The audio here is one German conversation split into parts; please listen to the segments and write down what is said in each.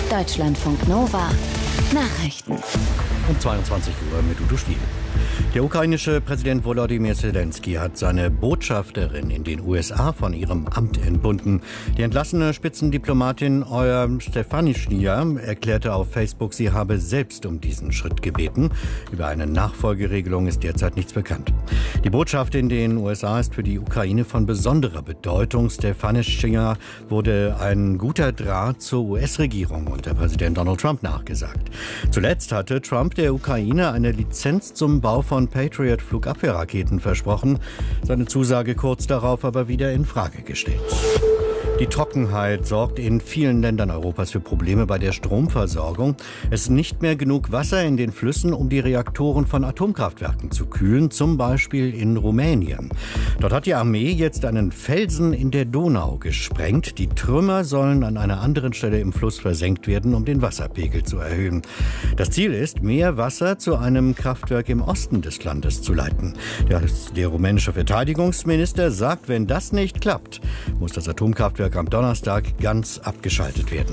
Deutschlandfunk Nova Nachrichten. Um 22 Uhr mit Udo Stiel. Der ukrainische Präsident Volodymyr Zelensky hat seine Botschafterin in den USA von ihrem Amt entbunden. Die entlassene Spitzendiplomatin Olga Stefanischnia erklärte auf Facebook, sie habe selbst um diesen Schritt gebeten. Über eine Nachfolgeregelung ist derzeit nichts bekannt. Die Botschaft in den USA ist für die Ukraine von besonderer Bedeutung. Stefanischnia wurde ein guter Draht zur US-Regierung unter Präsident Donald Trump nachgesagt. Zuletzt hatte Trump der Ukraine eine Lizenz zum Bau von Patriot-Flugabwehrraketen versprochen, seine Zusage kurz darauf aber wieder in Frage gestellt. Die Trockenheit sorgt in vielen Ländern Europas für Probleme bei der Stromversorgung. Es ist nicht mehr genug Wasser in den Flüssen, um die Reaktoren von Atomkraftwerken zu kühlen, zum Beispiel in Rumänien. Dort hat die Armee jetzt einen Felsen in der Donau gesprengt. Die Trümmer sollen an einer anderen Stelle im Fluss versenkt werden, um den Wasserpegel zu erhöhen. Das Ziel ist, mehr Wasser zu einem Kraftwerk im Osten des Landes zu leiten. Der rumänische Verteidigungsminister sagt, wenn das nicht klappt, muss das Atomkraftwerk am Donnerstag ganz abgeschaltet werden.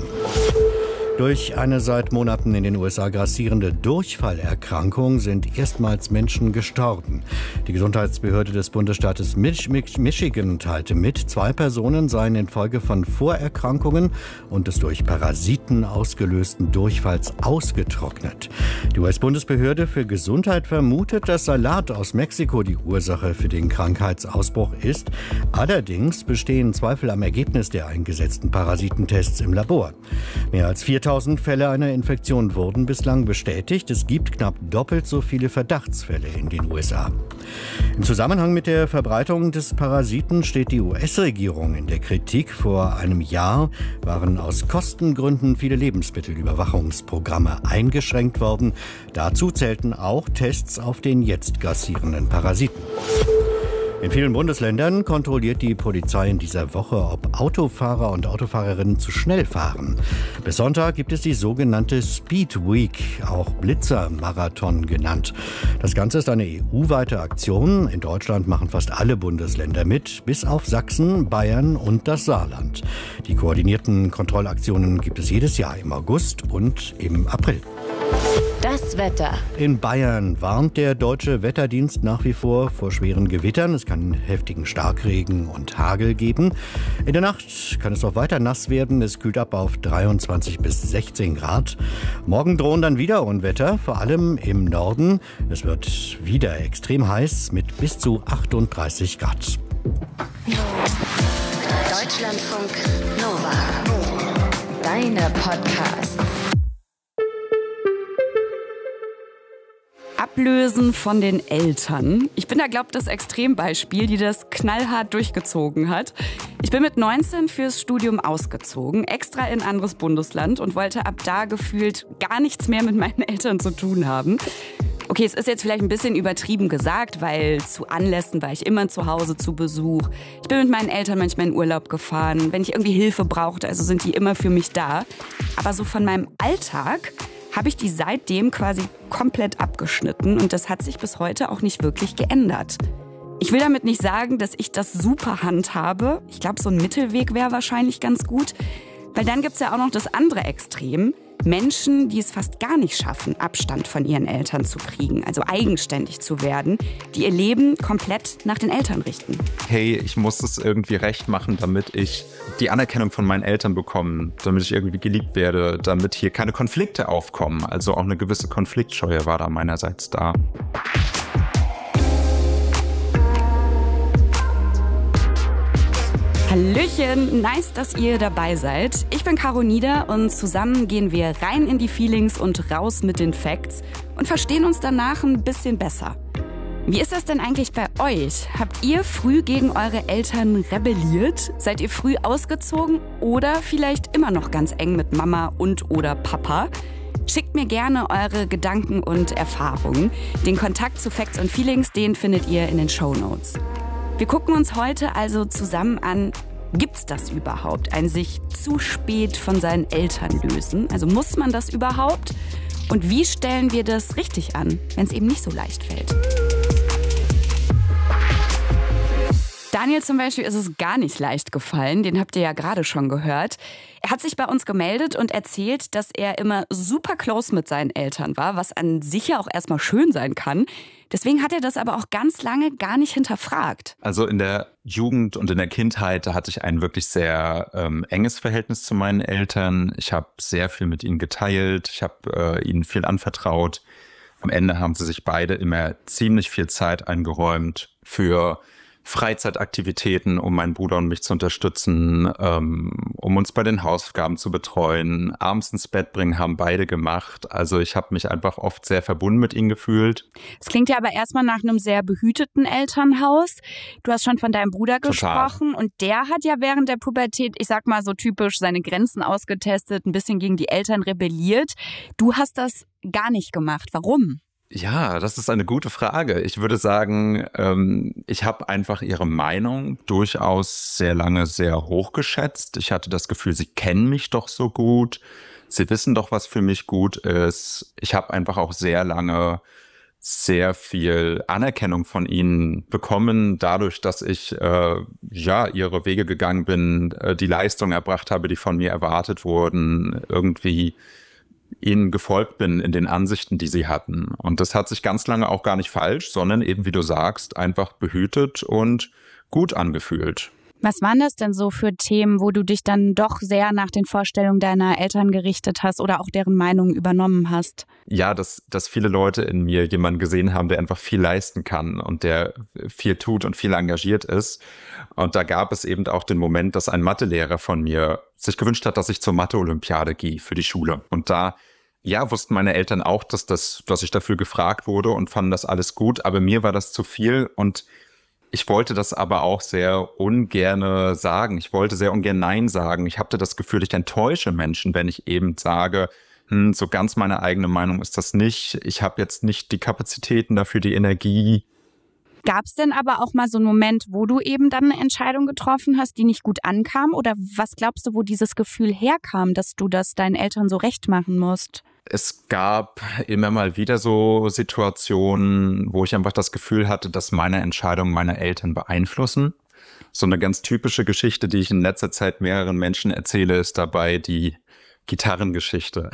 Durch eine seit Monaten in den USA grassierende Durchfallerkrankung sind erstmals Menschen gestorben. Die Gesundheitsbehörde des Bundesstaates Michigan teilte mit, 2 Personen seien infolge von Vorerkrankungen und des durch Parasiten ausgelösten Durchfalls ausgetrocknet. Die US-Bundesbehörde für Gesundheit vermutet, dass Salat aus Mexiko die Ursache für den Krankheitsausbruch ist. Allerdings bestehen Zweifel am Ergebnis der eingesetzten Parasitentests im Labor. Mehr als 4.000 Fälle einer Infektion wurden bislang bestätigt. Es gibt knapp doppelt so viele Verdachtsfälle in den USA. Im Zusammenhang mit der Verbreitung des Parasiten steht die US-Regierung in der Kritik. Vor einem Jahr waren aus Kostengründen viele Lebensmittelüberwachungsprogramme eingeschränkt worden. Dazu zählten auch Tests auf den jetzt grassierenden Parasiten. In vielen Bundesländern kontrolliert die Polizei in dieser Woche, ob Autofahrer und Autofahrerinnen zu schnell fahren. Bis Sonntag gibt es die sogenannte Speed Week, auch Blitzer-Marathon genannt. Das Ganze ist eine EU-weite Aktion. In Deutschland machen fast alle Bundesländer mit, bis auf Sachsen, Bayern und das Saarland. Die koordinierten Kontrollaktionen gibt es jedes Jahr im August und im April. Das Wetter. In Bayern warnt der Deutsche Wetterdienst nach wie vor schweren Gewittern. Es kann heftigen Starkregen und Hagel geben. In der Nacht kann es auch weiter nass werden. Es kühlt ab auf 23 bis 16 Grad. Morgen drohen dann wieder Unwetter, vor allem im Norden. Es wird wieder extrem heiß mit bis zu 38 Grad. Deutschlandfunk Nova. Deine Podcasts. Ablösen von den Eltern. Ich bin da, glaube ich, das Extrembeispiel, die das knallhart durchgezogen hat. Ich bin mit 19 fürs Studium ausgezogen, extra in ein anderes Bundesland und wollte ab da gefühlt gar nichts mehr mit meinen Eltern zu tun haben. Okay, es ist jetzt vielleicht ein bisschen übertrieben gesagt, weil zu Anlässen war ich immer zu Hause zu Besuch. Ich bin mit meinen Eltern manchmal in Urlaub gefahren. Wenn ich irgendwie Hilfe brauchte, also sind die immer für mich da. Aber so von meinem Alltag habe ich die seitdem quasi komplett abgeschnitten und das hat sich bis heute auch nicht wirklich geändert. Ich will damit nicht sagen, dass ich das super handhabe. Ich glaube, so ein Mittelweg wäre wahrscheinlich ganz gut, weil dann gibt es ja auch noch das andere Extrem. Menschen, die es fast gar nicht schaffen, Abstand von ihren Eltern zu kriegen, also eigenständig zu werden, die ihr Leben komplett nach den Eltern richten. Hey, ich muss es irgendwie recht machen, damit ich die Anerkennung von meinen Eltern bekomme, damit ich irgendwie geliebt werde, damit hier keine Konflikte aufkommen. Also auch eine gewisse Konfliktscheue war da meinerseits da. Hallöchen, nice, dass ihr dabei seid. Ich bin Caro Nieder und zusammen gehen wir rein in die Feelings und raus mit den Facts und verstehen uns danach ein bisschen besser. Wie ist das denn eigentlich bei euch? Habt ihr früh gegen eure Eltern rebelliert? Seid ihr früh ausgezogen oder vielleicht immer noch ganz eng mit Mama und oder Papa? Schickt mir gerne eure Gedanken und Erfahrungen. Den Kontakt zu Facts und Feelings, den findet ihr in den Shownotes. Wir gucken uns heute also zusammen an, gibt's das überhaupt? Ein sich zu spät von seinen Eltern lösen? Also muss man das überhaupt? Und wie stellen wir das richtig an, wenn es eben nicht so leicht fällt? Daniel zum Beispiel ist es gar nicht leicht gefallen, den habt ihr ja gerade schon gehört. Er hat sich bei uns gemeldet und erzählt, dass er immer super close mit seinen Eltern war, was an sich ja auch erstmal schön sein kann. Deswegen hat er das aber auch ganz lange gar nicht hinterfragt. Also in der Jugend und in der Kindheit, da hatte ich ein wirklich sehr enges Verhältnis zu meinen Eltern. Ich habe sehr viel mit ihnen geteilt, ich habe ihnen viel anvertraut. Am Ende haben sie sich beide immer ziemlich viel Zeit eingeräumt für Freizeitaktivitäten, um meinen Bruder und mich zu unterstützen, um uns bei den Hausaufgaben zu betreuen. Abends ins Bett bringen haben beide gemacht. Also ich habe mich einfach oft sehr verbunden mit ihnen gefühlt. Es klingt ja aber erstmal nach einem sehr behüteten Elternhaus. Du hast schon von deinem Bruder gesprochen und der hat ja während der Pubertät, ich sag mal so typisch, seine Grenzen ausgetestet, ein bisschen gegen die Eltern rebelliert. Du hast das gar nicht gemacht. Warum? Ja, das ist eine gute Frage. Ich würde sagen, ich habe einfach ihre Meinung durchaus sehr lange sehr hoch geschätzt. Ich hatte das Gefühl, sie kennen mich doch so gut. Sie wissen doch, was für mich gut ist. Ich habe einfach auch sehr lange sehr viel Anerkennung von ihnen bekommen, dadurch, dass ich ihre Wege gegangen bin, die Leistung erbracht habe, die von mir erwartet wurden, irgendwie ihnen gefolgt bin in den Ansichten, die sie hatten. Und das hat sich ganz lange auch gar nicht falsch, sondern eben, wie du sagst, einfach behütet und gut angefühlt. Was waren das denn so für Themen, wo du dich dann doch sehr nach den Vorstellungen deiner Eltern gerichtet hast oder auch deren Meinungen übernommen hast? Ja, dass viele Leute in mir jemanden gesehen haben, der einfach viel leisten kann und der viel tut und viel engagiert ist. Und da gab es eben auch den Moment, dass ein Mathelehrer von mir sich gewünscht hat, dass ich zur Mathe-Olympiade gehe für die Schule. Und da wussten meine Eltern auch, dass ich dafür gefragt wurde und fanden das alles gut. Aber mir war das zu viel und ich wollte das aber auch sehr ungern sagen. Ich wollte sehr ungern Nein sagen. Ich hatte das Gefühl, ich enttäusche Menschen, wenn ich eben sage, so ganz meine eigene Meinung ist das nicht. Ich habe jetzt nicht die Kapazitäten dafür, die Energie. Gab es denn aber auch mal so einen Moment, wo du eben dann eine Entscheidung getroffen hast, die nicht gut ankam? Oder was glaubst du, wo dieses Gefühl herkam, dass du das deinen Eltern so recht machen musst? Es gab immer mal wieder so Situationen, wo ich einfach das Gefühl hatte, dass meine Entscheidungen meine Eltern beeinflussen. So eine ganz typische Geschichte, die ich in letzter Zeit mehreren Menschen erzähle, ist dabei die Gitarrengeschichte.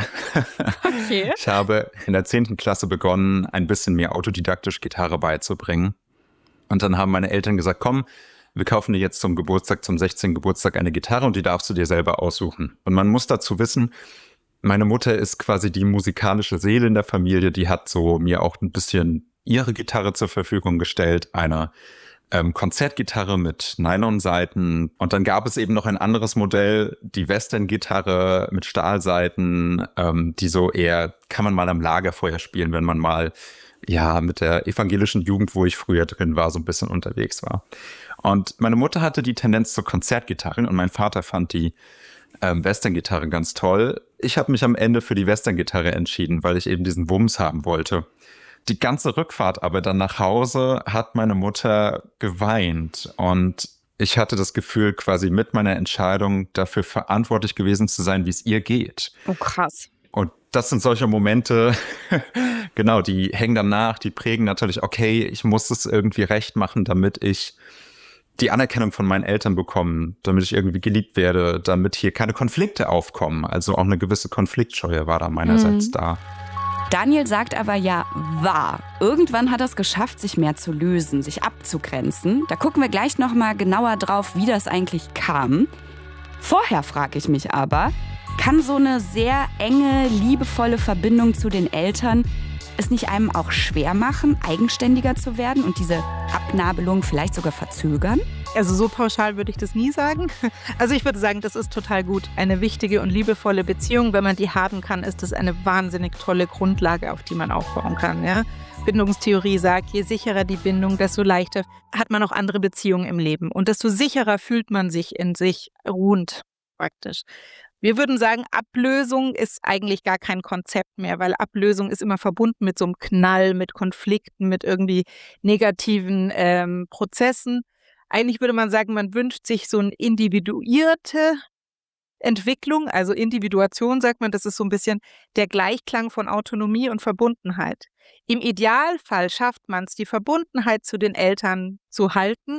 Okay. Ich habe in der 10. Klasse begonnen, ein bisschen mehr autodidaktisch Gitarre beizubringen. Und dann haben meine Eltern gesagt, komm, wir kaufen dir jetzt zum 16. Geburtstag eine Gitarre und die darfst du dir selber aussuchen. Und man muss dazu wissen, meine Mutter ist quasi die musikalische Seele in der Familie, die hat so mir auch ein bisschen ihre Gitarre zur Verfügung gestellt, eine Konzertgitarre mit Nylonsaiten. Und dann gab es eben noch ein anderes Modell, die Western-Gitarre mit Stahlsaiten, die so eher, kann man mal am Lagerfeuer spielen, wenn man mal mit der evangelischen Jugend, wo ich früher drin war, so ein bisschen unterwegs war. Und meine Mutter hatte die Tendenz zur Konzertgitarre und mein Vater fand die Western-Gitarre ganz toll. Ich habe mich am Ende für die Western-Gitarre entschieden, weil ich eben diesen Wumms haben wollte. Die ganze Rückfahrt aber dann nach Hause hat meine Mutter geweint und ich hatte das Gefühl, quasi mit meiner Entscheidung dafür verantwortlich gewesen zu sein, wie es ihr geht. Oh, krass. Und das sind solche Momente, genau, die hängen dann nach, die prägen natürlich, okay, ich muss es irgendwie recht machen, damit ich die Anerkennung von meinen Eltern bekomme, damit ich irgendwie geliebt werde, damit hier keine Konflikte aufkommen. Also auch eine gewisse Konfliktscheue war da meinerseits da. Daniel sagt aber irgendwann hat er es geschafft, sich mehr zu lösen, sich abzugrenzen. Da gucken wir gleich noch mal genauer drauf, wie das eigentlich kam. Vorher frage ich mich aber, kann so eine sehr enge, liebevolle Verbindung zu den Eltern es nicht einem auch schwer machen, eigenständiger zu werden und diese Abnabelung vielleicht sogar verzögern? Also so pauschal würde ich das nie sagen. Also ich würde sagen, das ist total gut. Eine wichtige und liebevolle Beziehung, wenn man die haben kann, ist das eine wahnsinnig tolle Grundlage, auf die man aufbauen kann. Ja? Bindungstheorie sagt, je sicherer die Bindung, desto leichter hat man auch andere Beziehungen im Leben. Und desto sicherer fühlt man sich in sich ruhend praktisch. Wir würden sagen, Ablösung ist eigentlich gar kein Konzept mehr, weil Ablösung ist immer verbunden mit so einem Knall, mit Konflikten, mit irgendwie negativen Prozessen. Eigentlich würde man sagen, man wünscht sich so eine individuierte Entwicklung, also Individuation sagt man, das ist so ein bisschen der Gleichklang von Autonomie und Verbundenheit. Im Idealfall schafft man es, die Verbundenheit zu den Eltern zu halten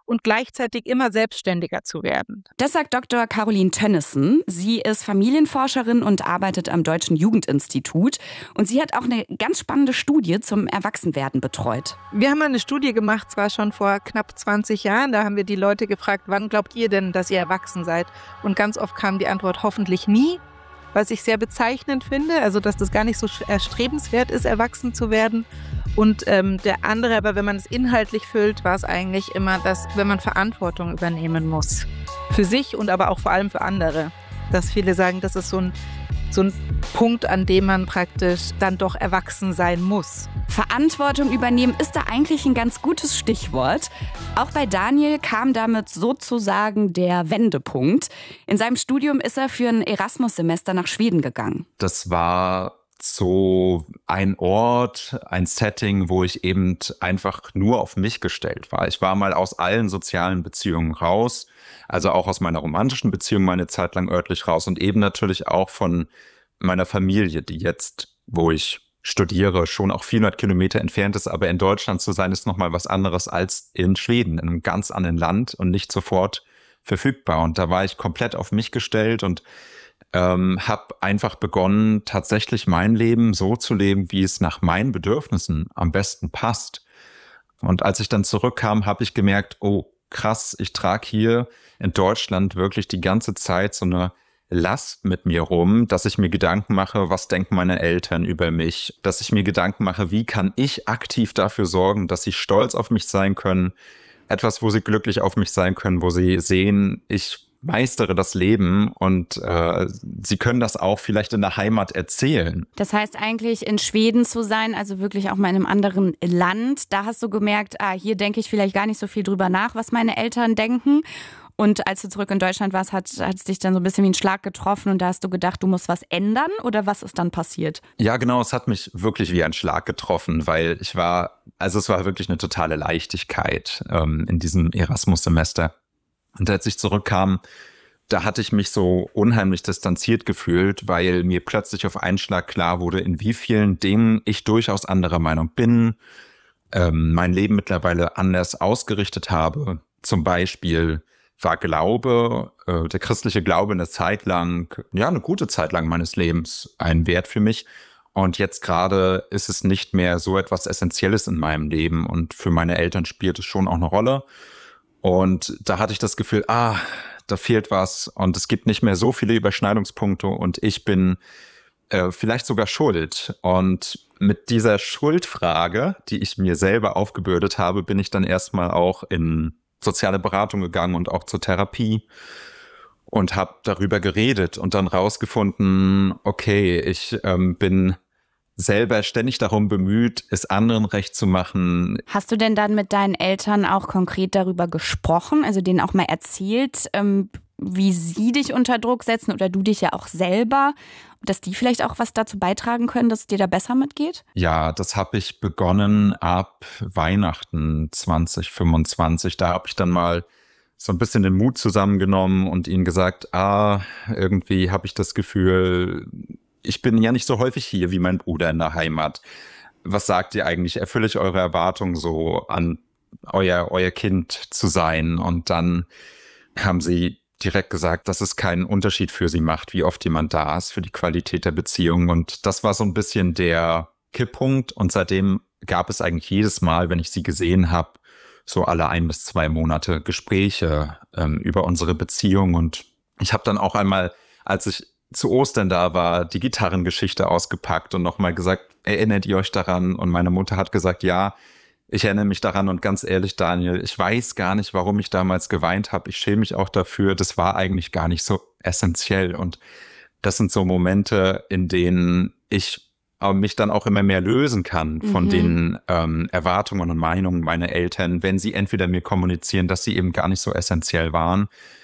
und gleichzeitig immer selbstständiger zu werden. Das sagt Dr. Caroline Tönnissen. Sie ist Familienforscherin und arbeitet am Deutschen Jugendinstitut. Und sie hat auch eine ganz spannende Studie zum Erwachsenwerden betreut. Wir haben eine Studie gemacht, zwar schon vor knapp 20 Jahren. Da haben wir die Leute gefragt, wann glaubt ihr denn, dass ihr erwachsen seid? Und ganz oft kam die Antwort hoffentlich nie, was ich sehr bezeichnend finde. Also, dass das gar nicht so erstrebenswert ist, erwachsen zu werden. Und der andere, aber wenn man es inhaltlich füllt, war es eigentlich immer, dass wenn man Verantwortung übernehmen muss. Für sich und aber auch vor allem für andere. Dass viele sagen, das ist so ein Punkt, an dem man praktisch dann doch erwachsen sein muss. Verantwortung übernehmen ist da eigentlich ein ganz gutes Stichwort. Auch bei Daniel kam damit sozusagen der Wendepunkt. In seinem Studium ist er für ein Erasmus-Semester nach Schweden gegangen. Das war so ein Ort, ein Setting, wo ich eben einfach nur auf mich gestellt war. Ich war mal aus allen sozialen Beziehungen raus, also auch aus meiner romantischen Beziehung meine Zeit lang örtlich raus und eben natürlich auch von meiner Familie, die jetzt, wo ich studiere, schon auch 400 Kilometer entfernt ist, aber in Deutschland zu sein, ist nochmal was anderes als in Schweden, in einem ganz anderen Land und nicht sofort verfügbar. Und da war ich komplett auf mich gestellt und habe einfach begonnen, tatsächlich mein Leben so zu leben, wie es nach meinen Bedürfnissen am besten passt. Und als ich dann zurückkam, habe ich gemerkt, oh krass, ich trage hier in Deutschland wirklich die ganze Zeit so eine Last mit mir rum, dass ich mir Gedanken mache, was denken meine Eltern über mich, dass ich mir Gedanken mache, wie kann ich aktiv dafür sorgen, dass sie stolz auf mich sein können, etwas, wo sie glücklich auf mich sein können, wo sie sehen, ich meistere das Leben und sie können das auch vielleicht in der Heimat erzählen. Das heißt eigentlich in Schweden zu sein, also wirklich auch mal in einem anderen Land, da hast du gemerkt, hier denke ich vielleicht gar nicht so viel drüber nach, was meine Eltern denken. Und als du zurück in Deutschland warst, hat es dich dann so ein bisschen wie ein Schlag getroffen und da hast du gedacht, du musst was ändern oder was ist dann passiert? Ja, genau, es hat mich wirklich wie ein Schlag getroffen, weil es war wirklich eine totale Leichtigkeit in diesem Erasmus-Semester. Und als ich zurückkam, da hatte ich mich so unheimlich distanziert gefühlt, weil mir plötzlich auf einen Schlag klar wurde, in wie vielen Dingen ich durchaus anderer Meinung bin, mein Leben mittlerweile anders ausgerichtet habe. Zum Beispiel war Glaube, der christliche Glaube eine gute Zeit lang meines Lebens ein Wert für mich. Und jetzt gerade ist es nicht mehr so etwas Essentielles in meinem Leben und für meine Eltern spielt es schon auch eine Rolle. Und da hatte ich das Gefühl, da fehlt was und es gibt nicht mehr so viele Überschneidungspunkte und ich bin vielleicht sogar schuld. Und mit dieser Schuldfrage, die ich mir selber aufgebürdet habe, bin ich dann erstmal auch in soziale Beratung gegangen und auch zur Therapie und habe darüber geredet und dann rausgefunden, okay, ich bin selber ständig darum bemüht, es anderen recht zu machen. Hast du denn dann mit deinen Eltern auch konkret darüber gesprochen, also denen auch mal erzählt, wie sie dich unter Druck setzen oder du dich ja auch selber, dass die vielleicht auch was dazu beitragen können, dass es dir da besser mitgeht? Ja, das habe ich begonnen ab Weihnachten 2025. Da habe ich dann mal so ein bisschen den Mut zusammengenommen und ihnen gesagt, irgendwie habe ich das Gefühl, ich bin ja nicht so häufig hier wie mein Bruder in der Heimat. Was sagt ihr eigentlich? Erfülle ich eure Erwartungen so an euer Kind zu sein? Und dann haben sie direkt gesagt, dass es keinen Unterschied für sie macht, wie oft jemand da ist, für die Qualität der Beziehung. Und das war so ein bisschen der Kipppunkt. Und seitdem gab es eigentlich jedes Mal, wenn ich sie gesehen habe, so alle 1 bis 2 Monate Gespräche über unsere Beziehung. Und ich habe dann auch einmal, als ich zu Ostern da war, die Gitarrengeschichte ausgepackt und nochmal gesagt, erinnert ihr euch daran? Und meine Mutter hat gesagt, ja, ich erinnere mich daran und ganz ehrlich, Daniel, ich weiß gar nicht, warum ich damals geweint habe. Ich schäme mich auch dafür. Das war eigentlich gar nicht so essentiell. Und das sind so Momente, in denen ich mich dann auch immer mehr lösen kann von den Erwartungen und Meinungen meiner Eltern, wenn sie entweder mir kommunizieren, dass sie eben gar nicht so essentiell waren.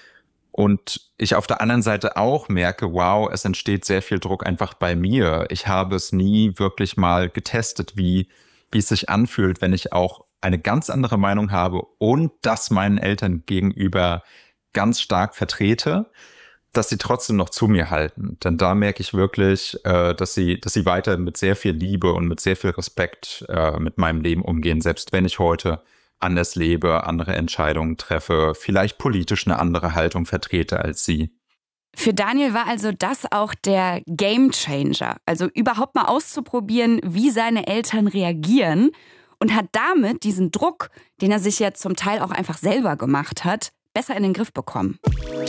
Und ich auf der anderen Seite auch merke, wow, es entsteht sehr viel Druck einfach bei mir. Ich habe es nie wirklich mal getestet, wie es sich anfühlt, wenn ich auch eine ganz andere Meinung habe und das meinen Eltern gegenüber ganz stark vertrete, dass sie trotzdem noch zu mir halten. Denn da merke ich wirklich, dass sie weiter mit sehr viel Liebe und mit sehr viel Respekt mit meinem Leben umgehen, selbst wenn ich heute anders lebe, andere Entscheidungen treffe, vielleicht politisch eine andere Haltung vertrete als sie. Für Daniel war also das auch der Gamechanger, also überhaupt mal auszuprobieren, wie seine Eltern reagieren und hat damit diesen Druck, den er sich jetzt zum Teil auch einfach selber gemacht hat, besser in den Griff bekommen.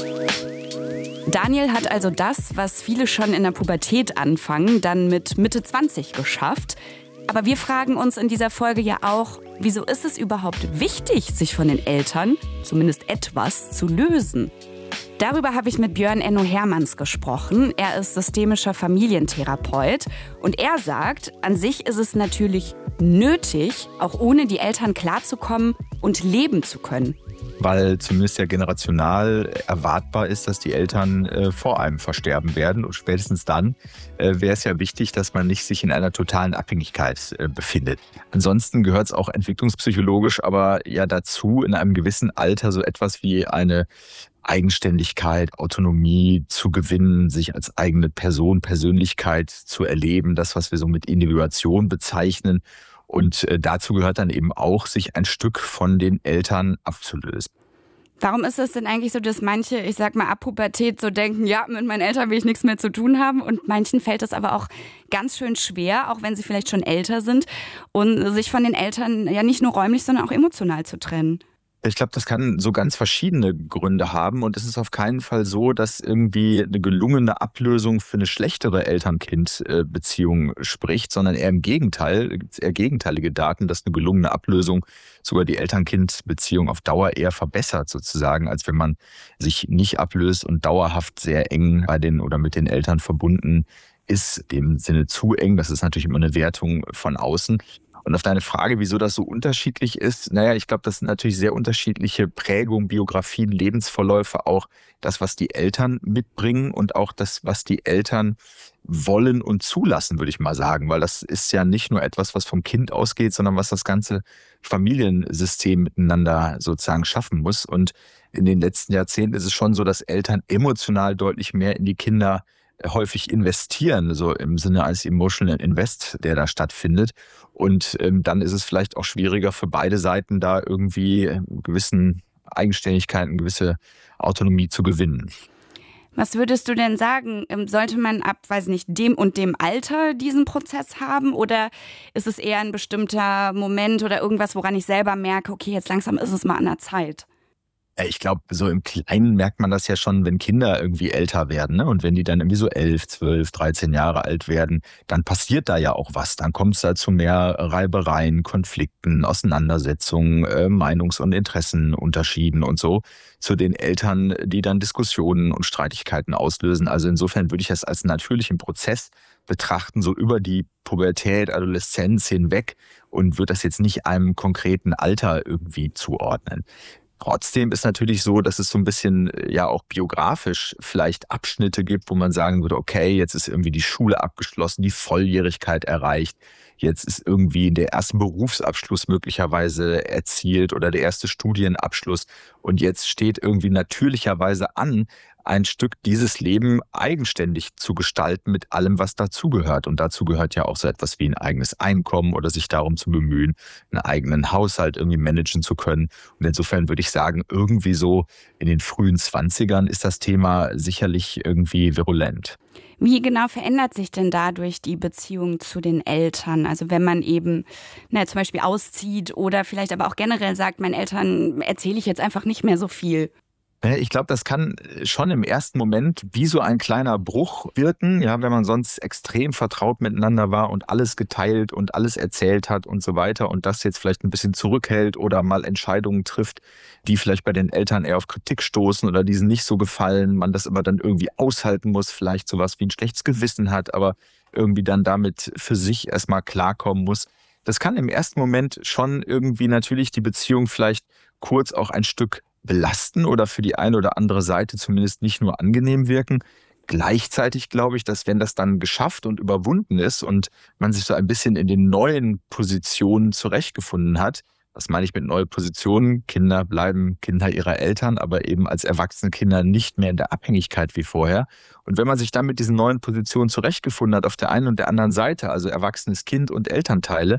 Daniel hat also das, was viele schon in der Pubertät anfangen, dann mit Mitte 20 geschafft. Aber wir fragen uns in dieser Folge ja auch, wieso ist es überhaupt wichtig, sich von den Eltern, zumindest etwas, zu lösen? Darüber habe ich mit Björn Enno Hermanns gesprochen. Er ist systemischer Familientherapeut und er sagt, an sich ist es natürlich nötig, auch ohne die Eltern klarzukommen und leben zu können. Weil zumindest ja generational erwartbar ist, dass die Eltern vor einem versterben werden. Und spätestens dann wäre es ja wichtig, dass man nicht sich in einer totalen Abhängigkeit befindet. Ansonsten gehört es auch entwicklungspsychologisch aber ja dazu, in einem gewissen Alter so etwas wie eine Eigenständigkeit, Autonomie zu gewinnen, sich als eigene Person, Persönlichkeit zu erleben, das, was wir so mit Individuation bezeichnen. Und dazu gehört dann eben auch, sich ein Stück von den Eltern abzulösen. Warum ist es denn eigentlich so, dass manche, ich sag mal, ab Pubertät so denken, ja, mit meinen Eltern will ich nichts mehr zu tun haben und manchen fällt es aber auch ganz schön schwer, auch wenn sie vielleicht schon älter sind und sich von den Eltern ja nicht nur räumlich, sondern auch emotional zu trennen? Ich glaube, das kann so ganz verschiedene Gründe haben und es ist auf keinen Fall so, dass irgendwie eine gelungene Ablösung für eine schlechtere Eltern-Kind-Beziehung spricht, sondern eher im Gegenteil, gibt es eher gegenteilige Daten, dass eine gelungene Ablösung sogar die Eltern-Kind-Beziehung auf Dauer eher verbessert sozusagen, als wenn man sich nicht ablöst und dauerhaft sehr eng bei den oder mit den Eltern verbunden ist, in dem Sinne zu eng. Das ist natürlich immer eine Wertung von außen. Und auf deine Frage, wieso das so unterschiedlich ist, naja, ich glaube, das sind natürlich sehr unterschiedliche Prägungen, Biografien, Lebensverläufe, auch das, was die Eltern mitbringen und auch das, was die Eltern wollen und zulassen, würde ich mal sagen. Weil das ist ja nicht nur etwas, was vom Kind ausgeht, sondern was das ganze Familiensystem miteinander sozusagen schaffen muss. Und in den letzten Jahrzehnten ist es schon so, dass Eltern emotional deutlich mehr in die Kinder häufig investieren, so im Sinne als Emotional Invest, der da stattfindet. Und dann ist es vielleicht auch schwieriger für beide Seiten, da irgendwie gewissen Eigenständigkeiten, gewisse Autonomie zu gewinnen. Was würdest du denn sagen? Sollte man ab, weiß nicht, dem und dem Alter diesen Prozess haben? Oder ist es eher ein bestimmter Moment oder irgendwas, woran ich selber merke, okay, jetzt langsam ist es mal an der Zeit? Ich glaube, so im Kleinen merkt man das ja schon, wenn Kinder irgendwie älter werden, ne? Und wenn die dann irgendwie so 11, 12, 13 Jahre alt werden, dann passiert da ja auch was. Dann kommt es da zu mehr Reibereien, Konflikten, Auseinandersetzungen, Meinungs- und Interessenunterschieden und so zu den Eltern, die dann Diskussionen und Streitigkeiten auslösen. Also insofern würde ich das als natürlichen Prozess betrachten, so über die Pubertät, Adoleszenz hinweg und würde das jetzt nicht einem konkreten Alter irgendwie zuordnen. Trotzdem ist natürlich so, dass es so ein bisschen ja auch biografisch vielleicht Abschnitte gibt, wo man sagen würde, okay, jetzt ist irgendwie die Schule abgeschlossen, die Volljährigkeit erreicht, jetzt ist irgendwie der erste Berufsabschluss möglicherweise erzielt oder der erste Studienabschluss und jetzt steht irgendwie natürlicherweise an, ein Stück dieses Leben eigenständig zu gestalten mit allem, was dazugehört. Und dazu gehört ja auch so etwas wie ein eigenes Einkommen oder sich darum zu bemühen, einen eigenen Haushalt irgendwie managen zu können. Und insofern würde ich sagen, irgendwie so in den frühen 20ern ist das Thema sicherlich irgendwie virulent. Wie genau verändert sich denn dadurch die Beziehung zu den Eltern? Also wenn man eben zum Beispiel auszieht oder vielleicht aber auch generell sagt, meinen Eltern erzähle ich jetzt einfach nicht mehr so viel. Ich glaube, das kann schon im ersten Moment wie so ein kleiner Bruch wirken, ja, wenn man sonst extrem vertraut miteinander war und alles geteilt und alles erzählt hat und so weiter und das jetzt vielleicht ein bisschen zurückhält oder mal Entscheidungen trifft, die vielleicht bei den Eltern eher auf Kritik stoßen oder diesen nicht so gefallen, man das aber dann irgendwie aushalten muss, vielleicht sowas wie ein schlechtes Gewissen hat, aber irgendwie dann damit für sich erstmal klarkommen muss. Das kann im ersten Moment schon irgendwie natürlich die Beziehung vielleicht kurz auch ein Stück belasten oder für die eine oder andere Seite zumindest nicht nur angenehm wirken. Gleichzeitig glaube ich, dass wenn das dann geschafft und überwunden ist und man sich so ein bisschen in den neuen Positionen zurechtgefunden hat, was meine ich mit neuen Positionen? Kinder bleiben Kinder ihrer Eltern, aber eben als erwachsene Kinder nicht mehr in der Abhängigkeit wie vorher. Und wenn man sich dann mit diesen neuen Positionen zurechtgefunden hat auf der einen und der anderen Seite, also erwachsenes Kind und Elternteile,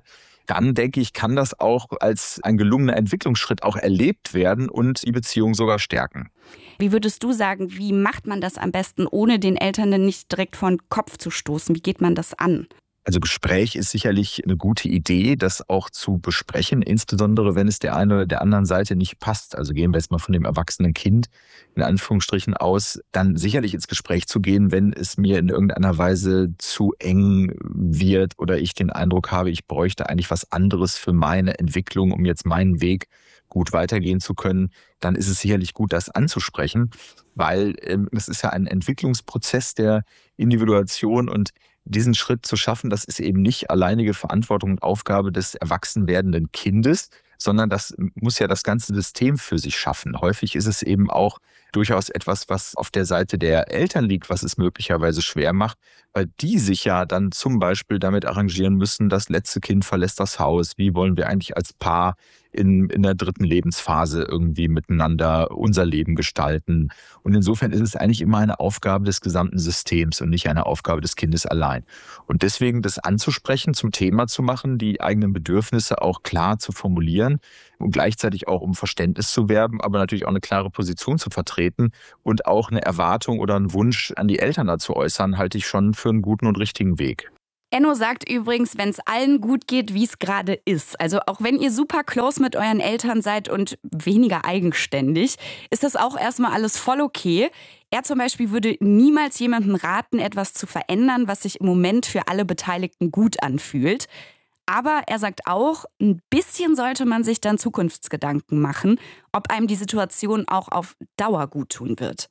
dann denke ich, kann das auch als ein gelungener Entwicklungsschritt auch erlebt werden und die Beziehung sogar stärken. Wie würdest du sagen, wie macht man das am besten, ohne den Eltern dann nicht direkt vor den Kopf zu stoßen? Wie geht man das an? Also Gespräch ist sicherlich eine gute Idee, das auch zu besprechen, insbesondere wenn es der einen oder der anderen Seite nicht passt. Also gehen wir jetzt mal von dem erwachsenen Kind in Anführungsstrichen aus, dann sicherlich ins Gespräch zu gehen, wenn es mir in irgendeiner Weise zu eng wird oder ich den Eindruck habe, ich bräuchte eigentlich was anderes für meine Entwicklung, um jetzt meinen Weg gut weitergehen zu können, dann ist es sicherlich gut, das anzusprechen, weil es ist ja ein Entwicklungsprozess der Individuation und diesen Schritt zu schaffen, das ist eben nicht alleinige Verantwortung und Aufgabe des erwachsen werdenden Kindes, sondern das muss ja das ganze System für sich schaffen. Häufig ist es eben auch durchaus etwas, was auf der Seite der Eltern liegt, was es möglicherweise schwer macht, weil die sich ja dann zum Beispiel damit arrangieren müssen, das letzte Kind verlässt das Haus. Wie wollen wir eigentlich als Paar in der 3. Lebensphase irgendwie miteinander unser Leben gestalten? Und insofern ist es eigentlich immer eine Aufgabe des gesamten Systems und nicht eine Aufgabe des Kindes allein. Und deswegen das anzusprechen, zum Thema zu machen, die eigenen Bedürfnisse auch klar zu formulieren und gleichzeitig auch um Verständnis zu werben, aber natürlich auch eine klare Position zu vertreten und auch eine Erwartung oder einen Wunsch an die Eltern dazu äußern, halte ich schon für einen guten und richtigen Weg. Enno sagt übrigens, wenn es allen gut geht, wie es gerade ist. Also auch wenn ihr super close mit euren Eltern seid und weniger eigenständig, ist das auch erstmal alles voll okay. Er zum Beispiel würde niemals jemandem raten, etwas zu verändern, was sich im Moment für alle Beteiligten gut anfühlt. Aber er sagt auch, ein bisschen sollte man sich dann Zukunftsgedanken machen, ob einem die Situation auch auf Dauer gut tun wird.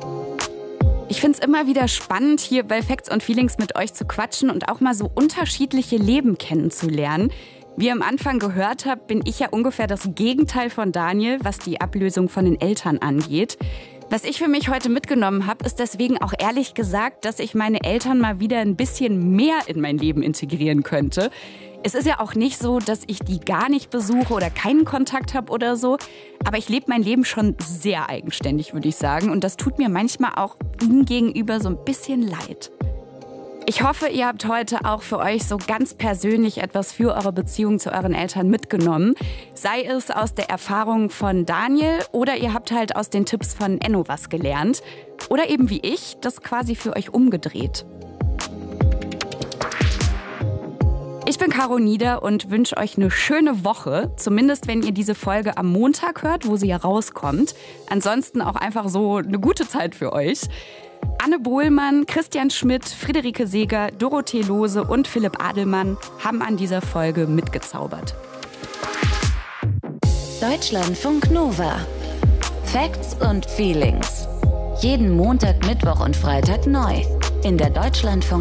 Ich finde es immer wieder spannend, hier bei Facts und Feelings mit euch zu quatschen und auch mal so unterschiedliche Leben kennenzulernen. Wie ihr am Anfang gehört habt, bin ich ja ungefähr das Gegenteil von Daniel, was die Ablösung von den Eltern angeht. Was ich für mich heute mitgenommen habe, ist deswegen auch ehrlich gesagt, dass ich meine Eltern mal wieder ein bisschen mehr in mein Leben integrieren könnte. Es ist ja auch nicht so, dass ich die gar nicht besuche oder keinen Kontakt habe oder so. Aber ich lebe mein Leben schon sehr eigenständig, würde ich sagen. Und das tut mir manchmal auch ihnen gegenüber so ein bisschen leid. Ich hoffe, ihr habt heute auch für euch so ganz persönlich etwas für eure Beziehung zu euren Eltern mitgenommen. Sei es aus der Erfahrung von Daniel oder ihr habt halt aus den Tipps von Enno was gelernt. Oder eben wie ich, das quasi für euch umgedreht. Ich bin Caro Nieder und wünsche euch eine schöne Woche. Zumindest, wenn ihr diese Folge am Montag hört, wo sie ja rauskommt. Ansonsten auch einfach so eine gute Zeit für euch. Anne Bohlmann, Christian Schmidt, Friederike Seeger, Dorothee Lohse und Philipp Adelmann haben an dieser Folge mitgezaubert. Deutschlandfunk Nova. Facts und Feelings. Jeden Montag, Mittwoch und Freitag neu. In der Deutschlandfunk